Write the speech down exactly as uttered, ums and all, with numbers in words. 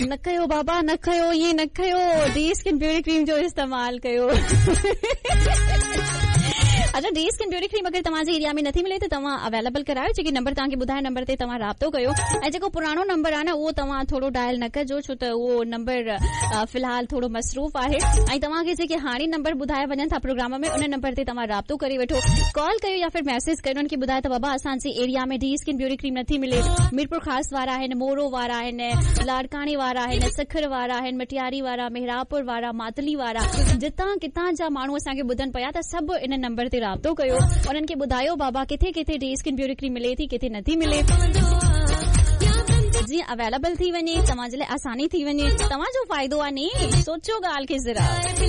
न कयो बाबा, न कयो, ये न कयो, डी स्किन ब्यूटी क्रीम जो इस्तेमाल कयो। अच्छा, डी स्किन ब्यूटी क्रीम अगर तव्हांजे एरिया में नथी मिले त तव्हां अवेलेबल करायो, जेके नंबर तव्हांखे ॿुधाए नंबर ते तव्हां राब्तो कयो। ऐं जेको पुराणो नंबर आहे न उहो तव्हां थोरो डायल न कजो, छो त उहो नंबर फ़िलहाल थोरो मसरूफ़ आहे। ऐं तव्हांखे जेके हाणे नंबर ॿुधाए वञनि था प्रोग्राम में, उन नंबर ते तव्हां राब्तो करे वठो, कॉल कयो या फिर मैसेज कयो, उनखे ॿुधाए त बाबा असांजे एरिया में डी स्किन ब्यूटी क्रीम नथी मिले। मीरपुर ख़ास वारा आहिनि, मोरो वारा आहिनि, लाड़काणे वारा आहिनि, सखर वारा आहिनि, मटियारी वारा, मेहरापुर वारा, मातली वारा, जितां कितां जा माण्हू असांखे ॿुधनि पिया त सभु इन नंबर ते राब्तो कयो, उन्हनि खे ॿुधायो बाबा किथे किथे डी स्किन ब्यूटी क्रीम मिले थी, किथे नथी मिले, जीअं अवेलेबल थी वञे, तव्हांजे लाइ आसानी थी वञे। तव्हांजो फ़ाइदो आहे नी, सोचो ॻाल्हि खे ज़रा।